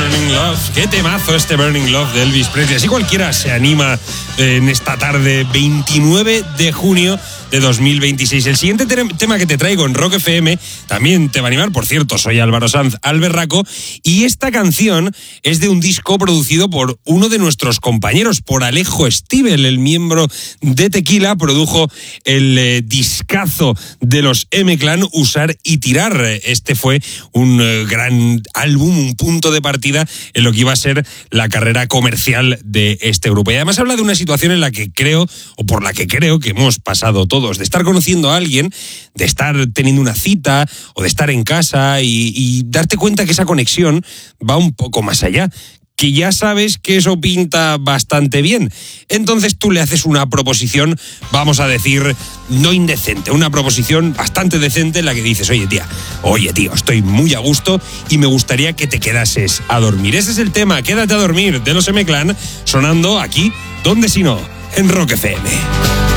Burning Love. Qué temazo este Burning Love de Elvis Presley. Así cualquiera se anima en esta tarde, 29 de junio de 2026. El siguiente tema que te traigo en Rock FM también te va a animar. Por cierto, soy Álvaro Sanz Alberraco y esta canción es de un disco producido por uno de nuestros compañeros, por Alejo Stivel, el miembro de Tequila. Produjo el discazo de los M-Clan, Usar y Tirar. Este fue un gran álbum, un punto de partida en lo que iba a ser la carrera comercial de este grupo. Y además habla de una situación en la que creo, o por la que creo que hemos pasado todos, de estar conociendo a alguien, de estar teniendo una cita o de estar en casa y darte cuenta que esa conexión va un poco más allá, que ya sabes que eso pinta bastante bien. Entonces tú le haces una proposición, vamos a decir, no indecente, una proposición bastante decente en la que dices, oye tío, estoy muy a gusto y me gustaría que te quedases a dormir. Ese es el tema, Quédate a dormir, de los M-Clan, sonando aquí, ¿dónde si no? En Rock FM.